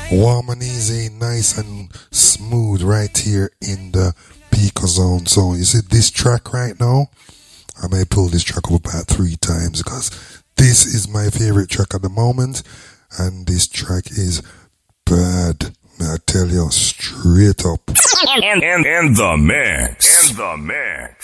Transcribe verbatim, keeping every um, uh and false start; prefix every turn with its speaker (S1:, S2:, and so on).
S1: Warm and easy, nice and smooth right here in the Pico Zone. So you see this track right now? I may pull this track up about three times because this is my favorite track at the moment, and this track is bad. I tell you straight up.
S2: In, in, in the mix. In the mix.